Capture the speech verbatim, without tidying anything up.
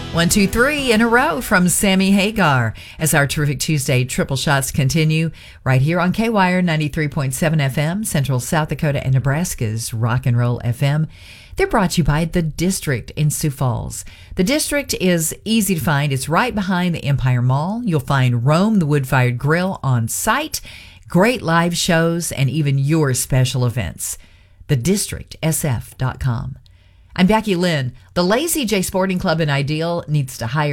One, two, three in a row from Sammy Hagar as our terrific Tuesday triple shots continue right here on K-Wire ninety-three point seven F M, Central South Dakota and Nebraska's Rock and Roll F M. They're brought to you by The District in Sioux Falls. The District is easy to find. It's right behind the Empire Mall. You'll find Rome, the wood-fired grill, on site, great live shows, and even your special events. the district s f dot com. I'm Becky Lynn. The Lazy J Sporting Club in Ideal needs to hire